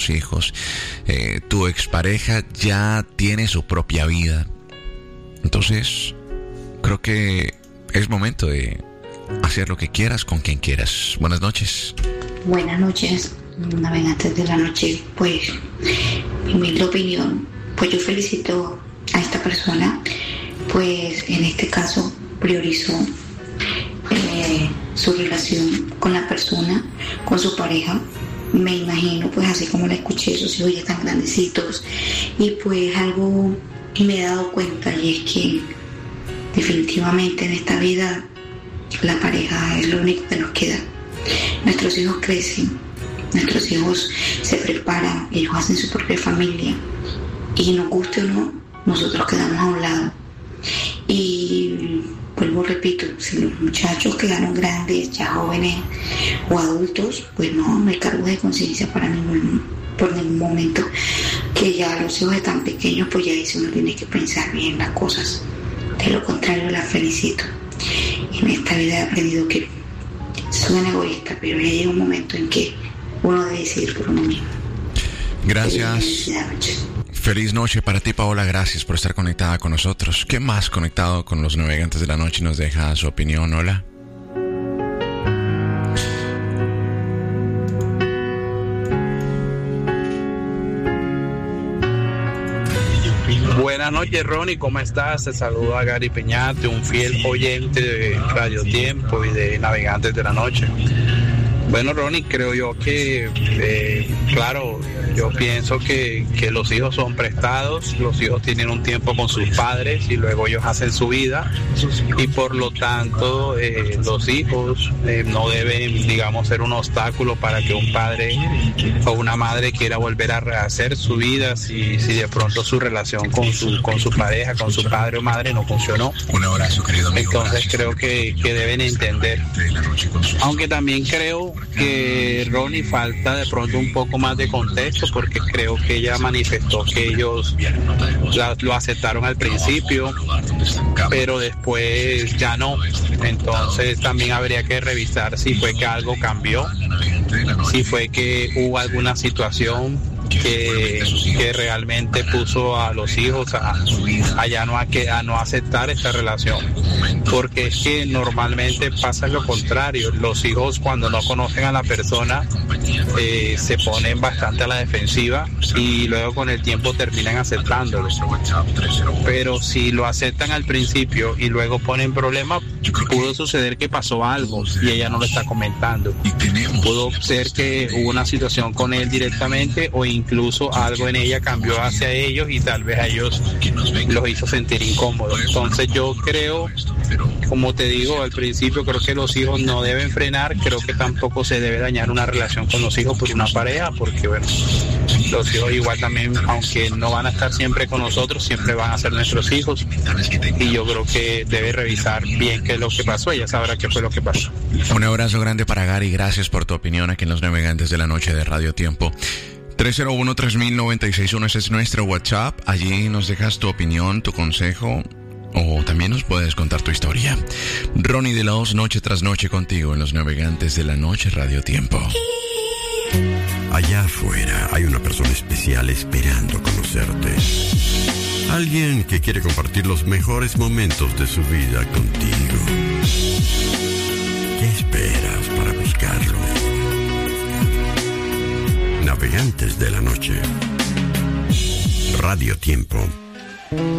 tus hijos. Tu expareja ya tiene su propia vida. Entonces, creo que es momento de hacer lo que quieras con quien quieras. Buenas noches. Buenas noches, navegantes de la noche. Pues, en mi opinión, pues yo felicito a esta persona, pues en este caso priorizó su relación con la persona, con su pareja. Me imagino, pues así como la escuché, sus hijos ya están grandecitos, y pues algo que me he dado cuenta, y es que definitivamente en esta vida la pareja es lo único que nos queda. Nuestros hijos crecen, nuestros hijos se preparan, ellos hacen su propia familia, y nos guste o no, nosotros quedamos a un lado. Y vuelvo, repito, si los muchachos quedaron grandes, ya jóvenes o adultos, pues no hay cargo de conciencia por ningún momento. Que ya los hijos están pequeños, pues ya dice uno tiene que pensar bien las cosas. De lo contrario, la felicito. En esta vida he aprendido que suena egoísta, pero ya llega un momento en que uno debe decidir por uno mismo. Gracias. Feliz noche para ti, Paola. Gracias por estar conectada con nosotros. ¿Qué más conectado con los navegantes de la noche nos deja su opinión? Hola. Buenas noches, Ronnie, ¿cómo estás? Te saluda Gary Peñate, un fiel oyente de Radio Tiempo y de Navegantes de la Noche. Bueno, Ronnie, creo yo que, claro, yo pienso que los hijos son prestados, los hijos tienen un tiempo con sus padres y luego ellos hacen su vida, y por lo tanto los hijos no deben, digamos, ser un obstáculo para que un padre o una madre quiera volver a rehacer su vida si de pronto su relación con su pareja, con su padre o madre no funcionó. Un abrazo, querido amigo. Entonces creo que deben entender. Aunque también creo que Ronnie falta de pronto un poco más de contexto, porque creo que ella manifestó que ellos lo aceptaron al principio, pero después ya no. Entonces también habría que revisar si fue que algo cambió, si fue que hubo alguna situación que realmente puso a los hijos a no aceptar esta relación, porque es que normalmente pasa lo contrario. Los hijos, cuando no conocen a la persona, se ponen bastante a la defensiva y luego con el tiempo terminan aceptándolo. Pero si lo aceptan al principio y luego ponen problemas, pudo suceder que pasó algo y ella no lo está comentando. Pudo ser que hubo una situación con él directamente, o incluso algo en ella cambió hacia ellos y tal vez a ellos los hizo sentir incómodos. Entonces yo creo, como te digo al principio, creo que los hijos no deben frenar. Creo que tampoco se debe dañar una relación con los hijos por una pareja, porque bueno, los hijos igual también, aunque no van a estar siempre con nosotros, siempre van a ser nuestros hijos, y yo creo que debe revisar bien qué es lo que pasó. Ella sabrá qué fue lo que pasó. Un abrazo grande para Gary, gracias por tu opinión aquí en Los Navegantes de la Noche de Radio Tiempo. 301-3000-961, ese es nuestro WhatsApp. Allí nos dejas tu opinión, tu consejo, o también nos puedes contar tu historia. Ronnie de la Hoz, noche tras noche contigo en Los Navegantes de la Noche Radio Tiempo. Allá afuera hay una persona especial esperando conocerte. Alguien que quiere compartir los mejores momentos de su vida contigo. ¿Qué esperas para buscarlo? Navegantes de la Noche. Radio Tiempo.